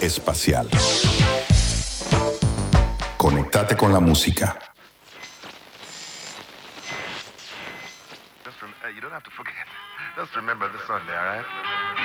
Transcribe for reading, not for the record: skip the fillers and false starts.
espacial. Conectate con la música. You don't have to forget. Just remember this Sunday, all right?